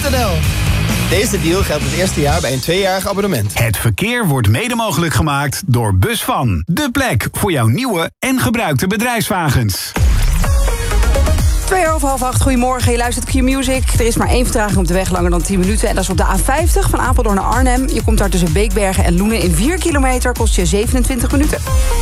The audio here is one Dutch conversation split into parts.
busvan.nl. Deze deal geldt het eerste jaar bij een 2-jarig abonnement. Het verkeer wordt mede mogelijk gemaakt door Busvan. De plek voor jouw nieuwe en gebruikte bedrijfswagens. 7:02, goedemorgen, je luistert Q-Music. Er is maar 1 vertraging op de weg langer dan 10 minuten. En dat is op de A50 van Apeldoorn naar Arnhem. Je komt daar tussen Beekbergen en Loenen in 4 kilometer. Kost je 27 minuten.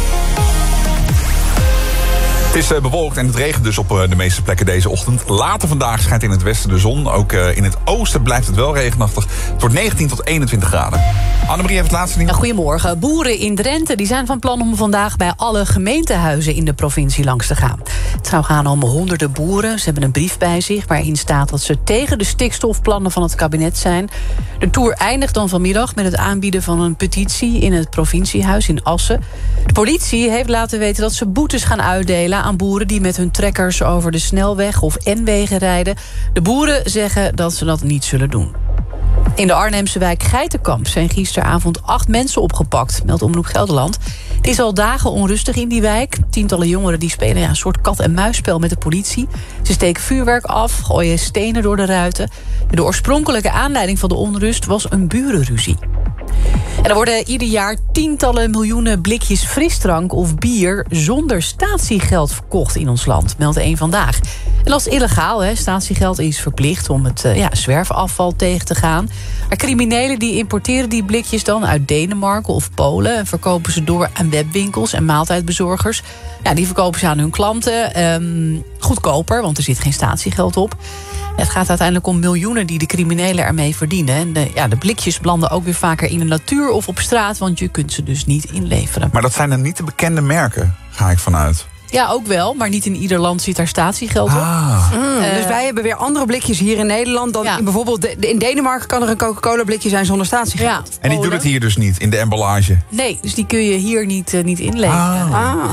Het is bewolkt en het regent dus op de meeste plekken deze ochtend. Later vandaag schijnt in het westen de zon. Ook in het oosten blijft het wel regenachtig. Het wordt 19 tot 21 graden. Annemarie heeft het laatste nieuws. Goedemorgen. Boeren in Drenthe die zijn van plan om vandaag bij alle gemeentehuizen in de provincie langs te gaan. Het zou gaan om honderden boeren. Ze hebben een brief bij zich waarin staat dat ze tegen de stikstofplannen van het kabinet zijn. De tour eindigt dan vanmiddag met het aanbieden van een petitie in het provinciehuis in Assen. De politie heeft laten weten dat ze boetes gaan uitdelen aan boeren die met hun trekkers over de snelweg of N-wegen rijden. De boeren zeggen dat ze dat niet zullen doen. In de Arnhemse wijk Geitenkamp zijn gisteravond 8 mensen opgepakt, meldt Omroep Gelderland. Het is al dagen onrustig in die wijk. Tientallen jongeren die spelen een soort kat-en-muisspel met de politie. Ze steken vuurwerk af, gooien stenen door de ruiten. De oorspronkelijke aanleiding van de onrust was een burenruzie. En er worden ieder jaar tientallen miljoenen blikjes frisdrank of bier zonder statiegeld verkocht in ons land, meldt Eén Vandaag. En dat is illegaal, hè? Statiegeld is verplicht om het zwerfafval tegen te gaan. Maar criminelen die importeren die blikjes dan uit Denemarken of Polen en verkopen ze door aan webwinkels en maaltijdbezorgers. Ja, die verkopen ze aan hun klanten goedkoper, want er zit geen statiegeld op. Het gaat uiteindelijk om miljoenen die de criminelen ermee verdienen. En de blikjes belanden ook weer vaker in de natuur of op straat, want je kunt ze dus niet inleveren. Maar dat zijn dan niet de bekende merken, ga ik vanuit. Ja, ook wel, maar niet in ieder land zit daar statiegeld op. Dus wij hebben weer andere blikjes hier in Nederland dan in bijvoorbeeld in Denemarken kan er een Coca-Cola blikje zijn zonder statiegeld. Ja, en die doet het hier dus niet, in de emballage? Nee, dus die kun je hier niet inleveren.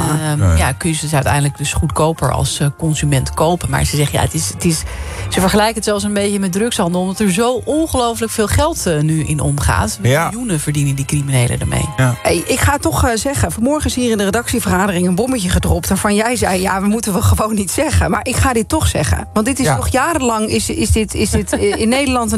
Kun je ze dus uiteindelijk dus goedkoper als consument kopen. Maar ze zeggen, ze vergelijken het zelfs een beetje met drugshandel, omdat er zo ongelooflijk veel geld nu in omgaat. Miljoenen verdienen die criminelen ermee. Ja. Hey, ik ga toch zeggen, vanmorgen is hier in de redactievergadering een bommetje gedropt waarvan jij zei, we moeten gewoon niet zeggen. Maar ik ga dit toch zeggen. Want dit is toch jarenlang is dit in Nederland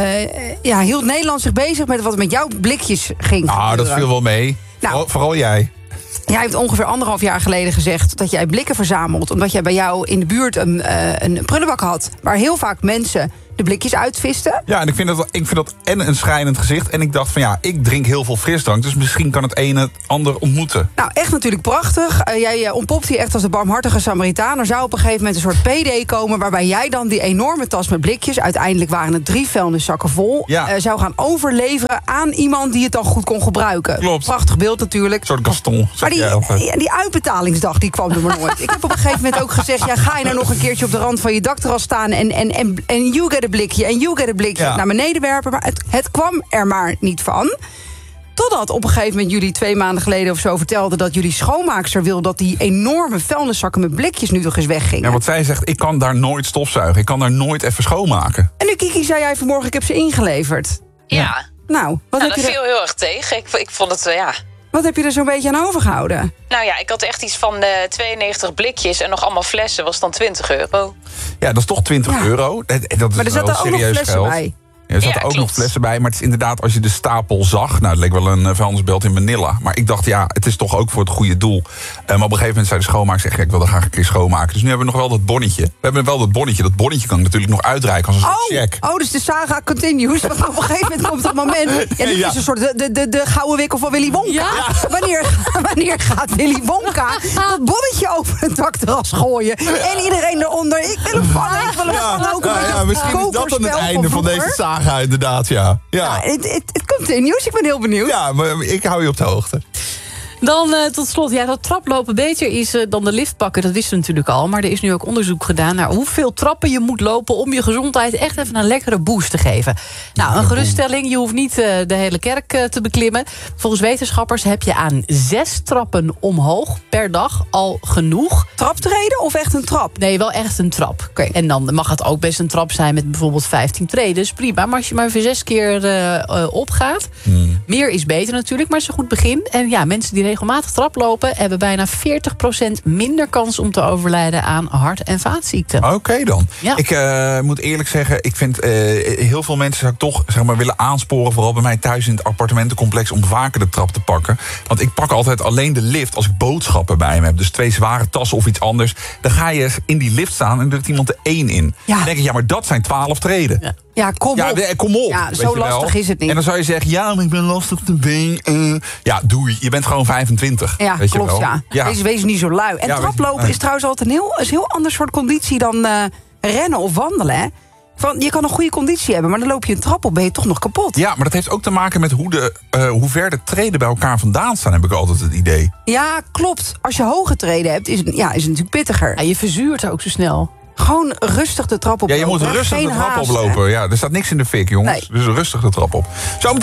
hield Nederland zich bezig met wat met jouw blikjes ging. Dat viel wel mee. Nou, vooral jij. Jij hebt ongeveer 1,5 jaar geleden gezegd dat jij blikken verzamelt, omdat jij bij jou in de buurt een prullenbak had waar heel vaak mensen de blikjes uitvisten. Ja, en ik vind dat en een schrijnend gezicht. En ik dacht van ik drink heel veel frisdrank, dus misschien kan het een het ander ontmoeten. Nou, echt natuurlijk prachtig. Jij ontpopt hier echt als de barmhartige Samaritaan. Er zou op een gegeven moment een soort PD komen waarbij jij dan die enorme tas met blikjes, uiteindelijk waren het 3 vuilniszakken vol, zou gaan overleveren aan iemand die het dan goed kon gebruiken. Klopt. Prachtig beeld natuurlijk. Een soort Gaston. Maar die uitbetalingsdag die kwam er maar nooit. Ik heb op een gegeven moment ook gezegd, ga je nou nog een keertje op de rand van je dakterras staan en you get a blikje en you get a blikje naar beneden werpen. Maar het kwam er maar niet van. Totdat op een gegeven moment jullie 2 maanden geleden of zo vertelden dat jullie schoonmaakster wil dat die enorme vuilniszakken met blikjes nu toch eens weggingen. Ja, want zij zegt, ik kan daar nooit stofzuigen. Ik kan daar nooit even schoonmaken. En nu, Kiki, zei jij vanmorgen, ik heb ze ingeleverd. Ja. Nou, dat viel heel erg tegen. Ik vond het, Wat heb je er zo'n beetje aan overgehouden? Nou ja, ik had echt iets van 92 blikjes en nog allemaal flessen, was dan €20. Ja, dat is toch €20. Maar er zaten ook nog flessen bij. Er zaten ook nog flessen bij, maar het is inderdaad, als je de stapel zag, het leek wel een vuilnisbelt in Manila. Maar ik dacht, het is toch ook voor het goede doel. Maar op een gegeven moment zei de schoonmaker, ik wil dat graag een keer schoonmaken. Dus nu hebben we nog wel dat bonnetje. We hebben wel dat bonnetje. Dat bonnetje kan ik natuurlijk nog uitreiken als een soort check. Dus de saga continues. Want op een gegeven moment komt het moment. Ja, dit is een soort de gouden wikkel van Willy Wonka. Ja? Wanneer gaat Willy Wonka dat bonnetje over het dakterras gooien? En iedereen eronder. Ik wil hem vangen, ik wil hem vangen. Ook misschien is dat dan het einde van deze saga, inderdaad, Het komt in nieuws, ik ben heel benieuwd. Ja, maar ik hou je op de hoogte. Dan tot slot, dat traplopen beter is dan de lift pakken. Dat wisten we natuurlijk al. Maar er is nu ook onderzoek gedaan naar hoeveel trappen je moet lopen om je gezondheid echt even een lekkere boost te geven. Nou, een geruststelling, je hoeft niet de hele kerk te beklimmen. Volgens wetenschappers heb je aan 6 trappen omhoog per dag al genoeg. Traptreden of echt een trap? Nee, wel echt een trap. Okay. En dan mag het ook best een trap zijn met bijvoorbeeld 15 treden. Dus prima, maar als je maar even 6 keer opgaat. Meer is beter natuurlijk, maar het is een goed begin. En mensen die regelmatig traplopen hebben bijna 40% minder kans om te overlijden aan hart- en vaatziekten. Oké dan. Ja. Ik moet eerlijk zeggen, ik vind heel veel mensen zou ik toch willen aansporen, vooral bij mij thuis in het appartementencomplex, om vaker de trap te pakken. Want ik pak altijd alleen de lift als ik boodschappen bij me heb. Dus 2 zware tassen of iets anders. Dan ga je in die lift staan en drukt iemand er 1 in. Ja. Dan denk ik, maar dat zijn 12 treden. Ja. Ja, kom op. Kom op. Ja, weet zo je wel. lastig is het niet. En dan zou je zeggen, ja, maar ik ben lastig op de been. Doei. Je bent gewoon 25. Ja, weet je klopt, wel. ja. Wees niet zo lui. En Ja, traplopen is trouwens altijd een heel ander soort conditie dan rennen of wandelen, hè? Je kan een goede conditie hebben, maar dan loop je een trap op, ben je toch nog kapot. Ja, maar dat heeft ook te maken met hoe ver de treden bij elkaar vandaan staan, heb ik altijd het idee. Ja, klopt. Als je hoge treden hebt, is het natuurlijk pittiger. Ja, je verzuurt ook zo snel. Gewoon rustig de trap oplopen. Ja, je moet rustig Geen de trap haast, oplopen. hè? Ja, er staat niks in de fik, jongens. Nee. Dus rustig de trap op. Zometeen